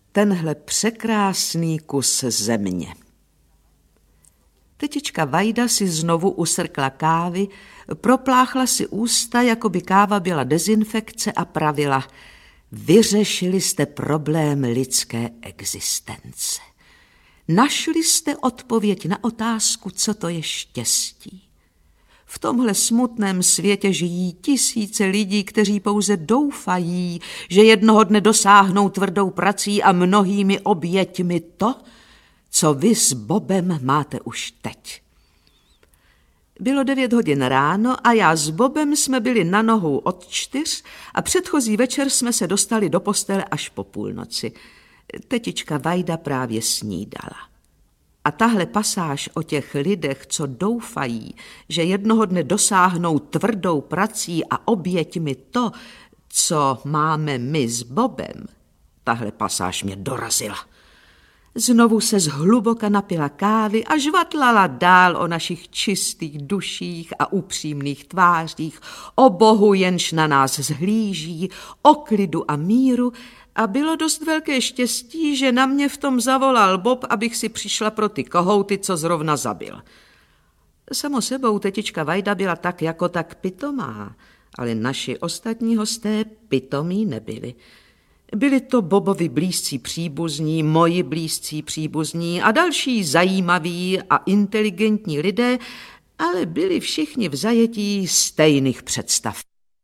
tenhle překrásný kus země. Tetička Vajda si znovu usrkla kávy, propláchla si ústa, jako by káva byla dezinfekce a pravila: vyřešili jste problém lidské existence. Našli jste odpověď na otázku, co to je štěstí. V tomhle smutném světě žijí tisíce lidí, kteří pouze doufají, že jednoho dne dosáhnou tvrdou prací a mnohými oběťmi to, co vy s Bobem máte už teď. Bylo 9 hodin ráno a já s Bobem jsme byli na nohou od 4 a předchozí večer jsme se dostali do postele až po půlnoci. Tetička Vajda právě snídala. A tahle pasáž o těch lidech, co doufají, že jednoho dne dosáhnou tvrdou prací a oběťmi to, co máme my s Bobem, tahle pasáž mě dorazila. Znovu se zhluboka napila kávy a žvatlala dál o našich čistých duších a upřímných tvářích, o Bohu, jenž na nás zhlíží, o klidu a míru, a bylo dost velké štěstí, že na mě v tom zavolal Bob, abych si přišla pro ty kohouty, co zrovna zabil. Samo sebou tetička Vajda byla tak jako tak pitomá, ale naši ostatní hosté pitomí nebyli. Byli to Bobovi blízcí příbuzní, moji blízcí příbuzní a další zajímaví a inteligentní lidé, ale byli všichni v zajetí stejných představ.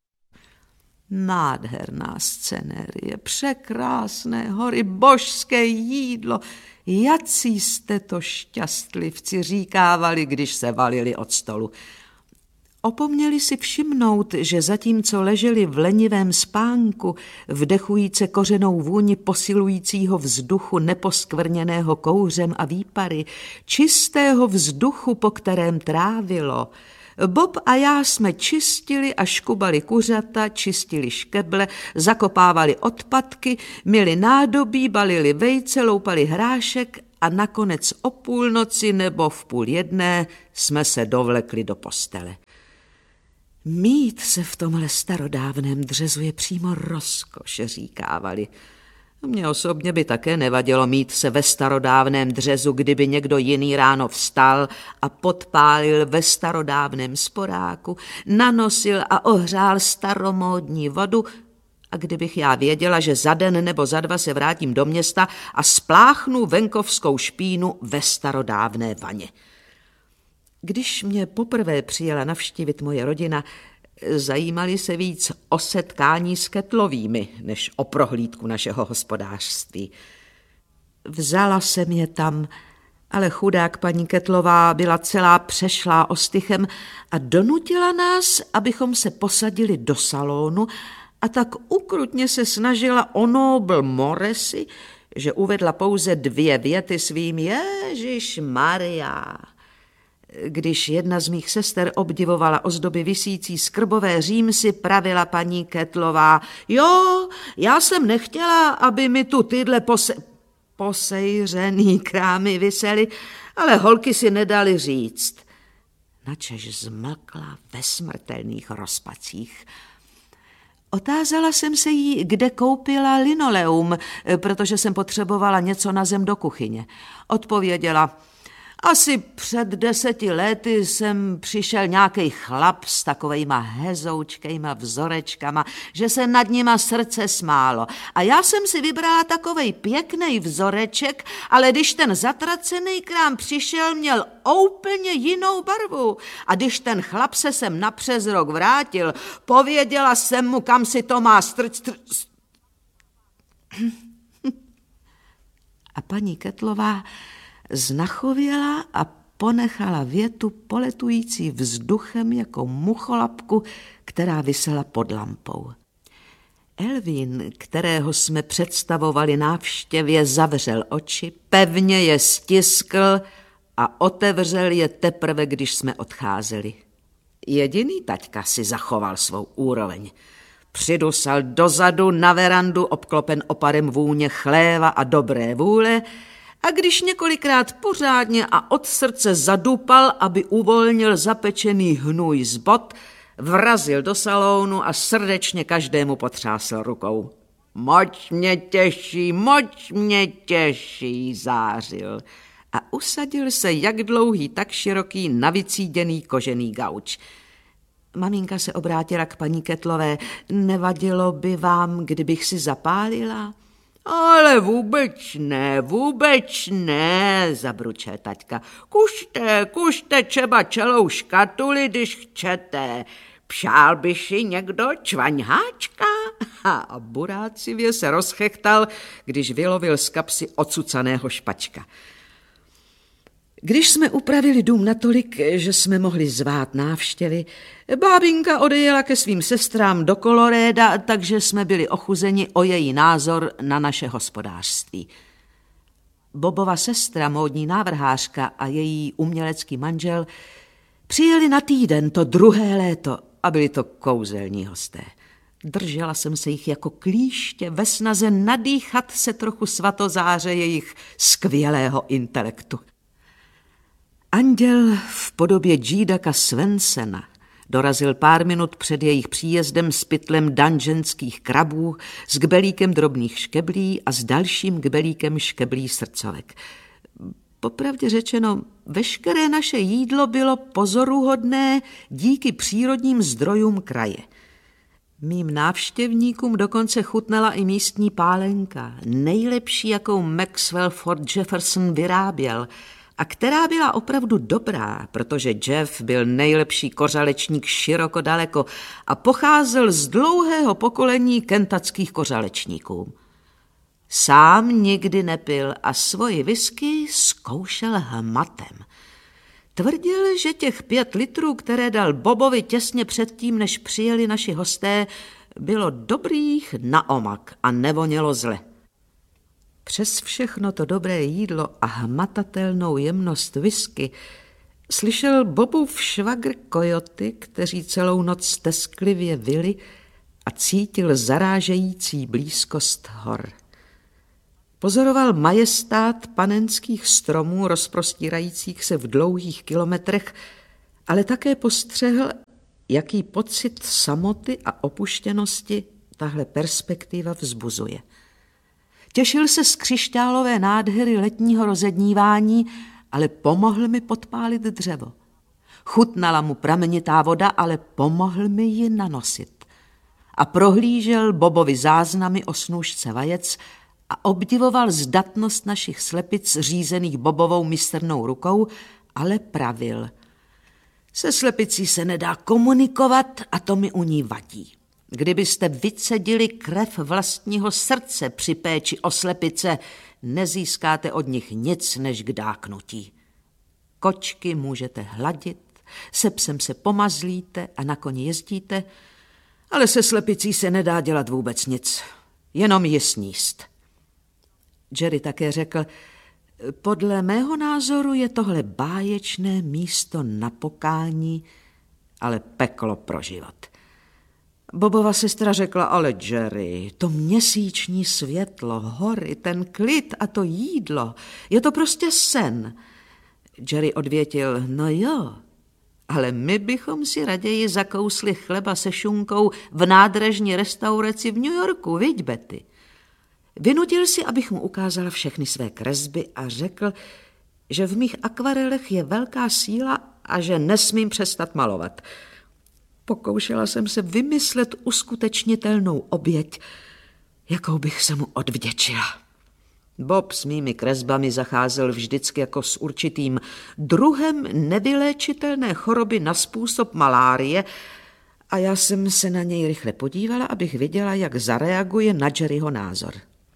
Nádherná scenérie, překrásné hory, božské jídlo. Jací jste to šťastlivci, říkávali, když se valili od stolu. Opomněli si všimnout, že zatímco leželi v lenivém spánku, vdechujíce kořenou vůni posilujícího vzduchu neposkvrněného kouřem a výpary, čistého vzduchu, po kterém trávilo, Bob a já jsme čistili a škubali kuřata, čistili škeble, zakopávali odpadky, myli nádobí, balili vejce, loupali hrášek a nakonec o půlnoci nebo v 12:30 jsme se dovlekli do postele. Mít se v tomhle starodávném dřezu je přímo rozkoš, říkávali. Mně osobně by také nevadilo mít se ve starodávném dřezu, kdyby někdo jiný ráno vstal a podpálil ve starodávném sporáku, nanosil a ohřál staromódní vodu, a kdybych já věděla, že za den nebo za 2 se vrátím do města a spláchnu venkovskou špínu ve starodávné vaně. Když mě poprvé přijela navštívit moje rodina, zajímali se víc o setkání s Kettlovými, než o prohlídku našeho hospodářství. Vzala jsem je tam, ale chudák paní Kettlová byla celá přešlá ostychem a donutila nás, abychom se posadili do salonu, a tak ukrutně se snažila o nobl moresi, že uvedla pouze 2 věty svým Ježišmarja. Když jedna z mých sester obdivovala ozdoby visící z krbové římsy, pravila paní Kettlová: jo, já jsem nechtěla, aby mi tu tyhle posejřený krámy visely, ale holky si nedali říct. Načež zmlkla ve smrtelných rozpacích. Otázala jsem se jí, kde koupila linoleum, protože jsem potřebovala něco na zem do kuchyně. Odpověděla: asi před 10 lety sem přišel nějakej chlap s takovejma hezoučkejma vzorečkama, že se nad nima srdce smálo. A já jsem si vybrala takovej pěkný vzoreček, ale když ten zatracený krám přišel, měl úplně jinou barvu. A když ten chlap se sem na přes rok vrátil, pověděla jsem mu, kam si to má A paní Kettlová znachověla a ponechala větu poletující vzduchem jako mucholapku, která visela pod lampou. Elvín, kterého jsme představovali návštěvě, zavřel oči, pevně je stiskl a otevřel je teprve, když jsme odcházeli. Jediný taťka si zachoval svou úroveň. Přidusal dozadu na verandu, obklopen oparem vůně chléva a dobré vůle, a když několikrát pořádně a od srdce zadupal, aby uvolnil zapečený hnůj z bot, vrazil do salonu a srdečně každému potřásl rukou. moc mě těší, zářil. A usadil se jak dlouhý, tak široký, navycíděný kožený gauč. Maminka se obrátila k paní Kettlové. Nevadilo by vám, kdybych si zapálila? Ale vůbec ne, zabručel taťka. Kušte třeba celou škatuli, když chcete. Přál by si někdo čvaňháčka? A burácivě se rozchechtal, když vylovil z kapsy ocucaného špačka. Když jsme upravili dům natolik, že jsme mohli zvát návštěvy, bábinka odejela ke svým sestrám do Koloréda, takže jsme byli ochuzeni o její názor na naše hospodářství. Bobova sestra, módní návrhářka a její umělecký manžel přijeli na týden to druhé léto a byli to kouzelní hosté. Držela jsem se jich jako klíště ve snaze nadýchat se trochu svatozáře jejich skvělého intelektu. Anděl v podobě Džídaka Svensena dorazil pár minut před jejich příjezdem s pytlem dungeonských krabů, s kbelíkem drobných škeblí a s dalším kbelíkem škeblí srdcovek. Popravdě řečeno, veškeré naše jídlo bylo pozoruhodné díky přírodním zdrojům kraje. Mým návštěvníkům dokonce chutnala i místní pálenka, nejlepší, jakou Maxwell Ford Jefferson vyráběl, a která byla opravdu dobrá, protože Jeff byl nejlepší kořalečník široko daleko a pocházel z dlouhého pokolení kentackých kořalečníků. Sám nikdy nepil a svoji whisky zkoušel hmatem. Tvrdil, že těch 5 litrů, které dal Bobovi těsně předtím, než přijeli naši hosté, bylo dobrých na omak a nevonělo zle. Přes všechno to dobré jídlo a hmatatelnou jemnost whisky slyšel Bobův švagr kojoty, kteří celou noc tesklivě vyli, a cítil zarážející blízkost hor. Pozoroval majestát panenských stromů rozprostírajících se v dlouhých kilometrech, ale také postřehl, jaký pocit samoty a opuštěnosti tahle perspektiva vzbuzuje. Těšil se z křišťálové nádhery letního rozednívání, ale pomohl mi podpálit dřevo. Chutnala mu pramenitá voda, ale pomohl mi ji nanosit. A prohlížel Bobovi záznamy o snůšce vajec a obdivoval zdatnost našich slepic řízených Bobovou mistrnou rukou, ale pravil. Se slepicí se nedá komunikovat a to mi u ní vadí. Kdybyste vycedili krev vlastního srdce při péči o slepice, nezískáte od nich nic než k dáknutí. Kočky můžete hladit, se psem se pomazlíte a na koni jezdíte, ale se slepicí se nedá dělat vůbec nic, jenom ji sníst. Jerry také řekl, podle mého názoru je tohle báječné místo na pokání, ale peklo pro život. Bobova sestra řekla, ale Jerry, to měsíční světlo, hory, ten klid a to jídlo, je to prostě sen. Jerry odvětil, no jo, ale my bychom si raději zakousli chleba se šunkou v nádražní restauraci v New Yorku, viď, Betty? Vynutil si, abych mu ukázala všechny své kresby a řekl, že v mých akvarelech je velká síla a že nesmím přestat malovat. Pokoušela jsem se vymyslet uskutečnitelnou oběť, jakou bych se mu odvděčila. Bob s mými kresbami zacházel vždycky jako s určitým druhem nevyléčitelné choroby na způsob malárie a já jsem se na něj rychle podívala, abych viděla, jak zareaguje na Jerryho názor.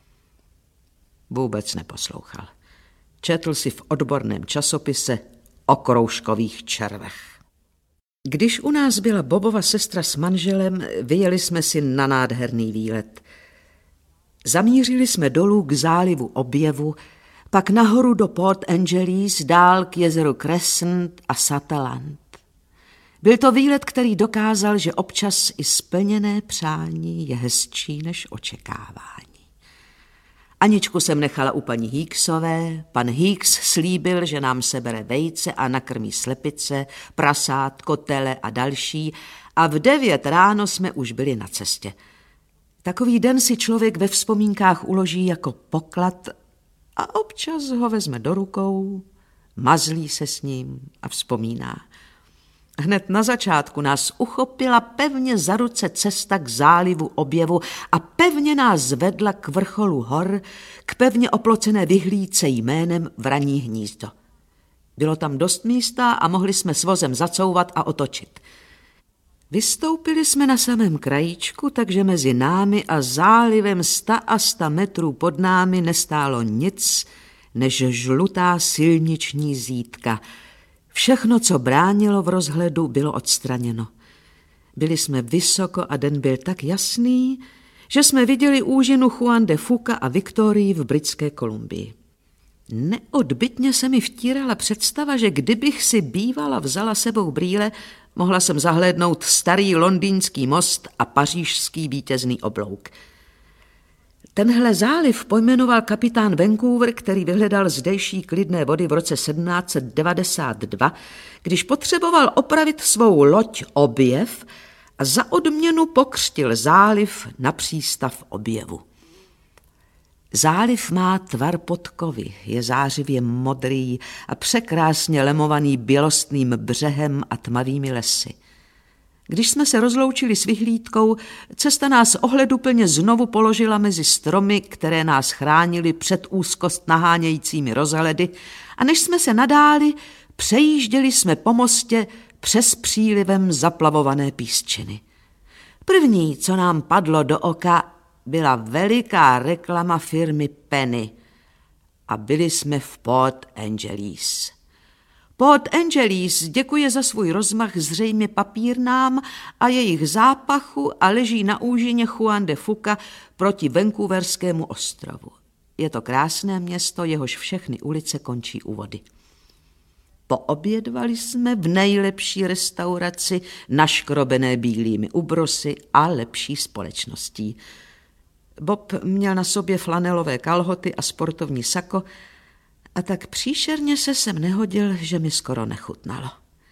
Vůbec neposlouchal. Četl si v odborném časopise o kroužkových červech. Když u nás byla Bobova sestra s manželem, vyjeli jsme si na nádherný výlet. Zamířili jsme dolů k zálivu Objevu, pak nahoru do Port Angeles, dál k jezeru Crescent a Sutherland. Byl to výlet, který dokázal, že občas i splněné přání je hezčí než očekávání. Aničku jsem nechala u paní Hicksové, pan Hicks slíbil, že nám sebere vejce a nakrmí slepice, prasátko, tele a další a v 9 ráno jsme už byli na cestě. Takový den si člověk ve vzpomínkách uloží jako poklad a občas ho vezme do rukou, mazlí se s ním a vzpomíná. Hned na začátku nás uchopila pevně za ruce cesta k zálivu Objevu a pevně nás vedla k vrcholu hor, k pevně oplocené vyhlídce jménem Vraní hnízdo. Bylo tam dost místa a mohli jsme s vozem zacouvat a otočit. Vystoupili jsme na samém krajíčku, takže mezi námi a zálivem 100 a 100 metrů pod námi nestálo nic než žlutá silniční zítka. Všechno, co bránilo v rozhledu, bylo odstraněno. Byli jsme vysoko a den byl tak jasný, že jsme viděli úžinu Juan de Fuca a Viktorii v Britské Kolumbii. Neodbytně se mi vtírala představa, že kdybych si bývala vzala sebou brýle, mohla jsem zahlédnout starý londýnský most a pařížský vítězný oblouk. Tenhle záliv pojmenoval kapitán Vancouver, který vyhledal zdejší klidné vody v roce 1792, když potřeboval opravit svou loď Objev a za odměnu pokřtil záliv na přístav Objevu. Záliv má tvar podkovy, je zářivě modrý a překrásně lemovaný bělostným břehem a tmavými lesy. Když jsme se rozloučili s vyhlídkou, cesta nás ohleduplně znovu položila mezi stromy, které nás chránily před úzkost nahánějícími rozhledy, a než jsme se nadáli, přejížděli jsme po mostě přes přílivem zaplavované písčiny. První, co nám padlo do oka, byla veliká reklama firmy Penny a byli jsme v Port Angeles. Port Angeles děkuje za svůj rozmach zřejmě papírnám a jejich zápachu a leží na úžině Juan de Fuca proti Vancouverskému ostrovu. Je to krásné město, jehož všechny ulice končí u vody. Poobědvali jsme v nejlepší restauraci, naškrobené bílými ubrosy a lepší společností. Bob měl na sobě flanelové kalhoty a sportovní sako a tak příšerně se sem nehodil, že mi skoro nechutnalo.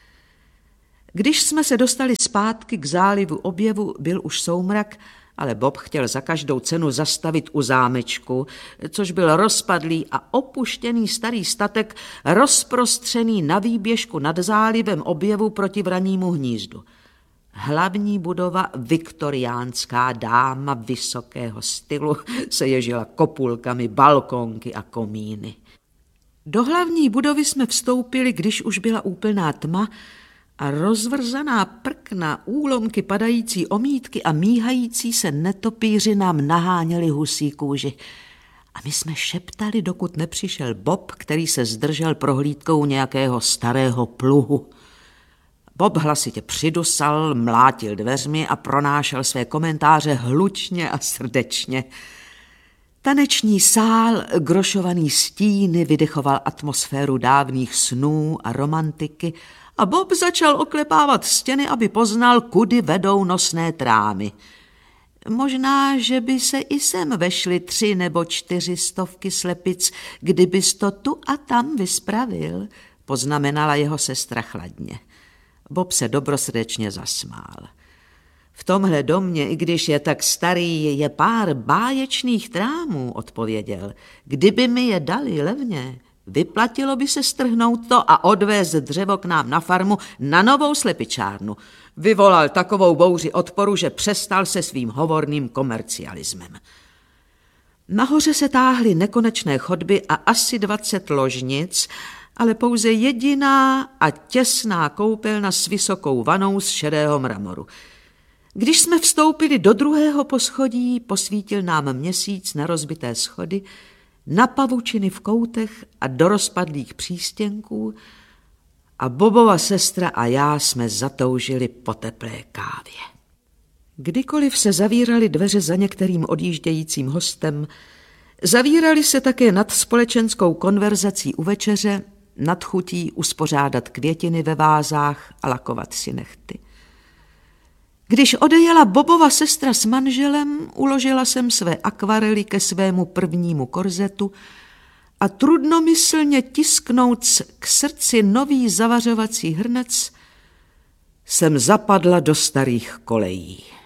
Když jsme se dostali zpátky k zálivu Objevu, byl už soumrak, ale Bob chtěl za každou cenu zastavit u zámečku, což byl rozpadlý a opuštěný starý statek, rozprostřený na výběžku nad zálivem Objevu proti Vranímu hnízdu. Hlavní budova, viktoriánská dáma vysokého stylu, se ježila kopulkami, balkónky a komíny. Do hlavní budovy jsme vstoupili, když už byla úplná tma a rozvrzaná prkna, úlomky padající omítky a míhající se netopýři nám naháněli husí kůži. A my jsme šeptali, dokud nepřišel Bob, který se zdržel prohlídkou nějakého starého pluhu. Bob hlasitě přidusal, mlátil dveřmi a pronášel své komentáře hlučně a srdečně. Taneční sál, grošovaný stíny, vydechoval atmosféru dávných snů a romantiky a Bob začal oklepávat stěny, aby poznal, kudy vedou nosné trámy. Možná, že by se i sem vešly 3 nebo 4 stovky slepic, kdybys to tu a tam vyspravil, poznamenala jeho sestra chladně. Bob se dobrosrdečně zasmál. V tomhle domě, i když je tak starý, je pár báječných trámů, odpověděl. Kdyby mi je dali levně, vyplatilo by se strhnout to a odvést dřevo k nám na farmu na novou slepičárnu. Vyvolal takovou bouři odporu, že přestal se svým hovorným komercialismem. Nahoře se táhly nekonečné chodby a asi 20 ložnic, ale pouze jediná a těsná koupelna s vysokou vanou z šedého mramoru. Když jsme vstoupili do 2. poschodí, posvítil nám měsíc na rozbité schody, na pavučiny v koutech a do rozpadlých přístěnků a Bobova sestra a já jsme zatoužili po teplé kávě. Kdykoliv se zavíraly dveře za některým odjíždějícím hostem, zavíraly se také nad společenskou konverzací u večeře, nad chutí uspořádat květiny ve vázách a lakovat si nehty. Když odejela Bobova sestra s manželem, uložila jsem své akvarely ke svému prvnímu korzetu a trudnomyslně tisknout k srdci nový zavařovací hrnec jsem zapadla do starých kolejí.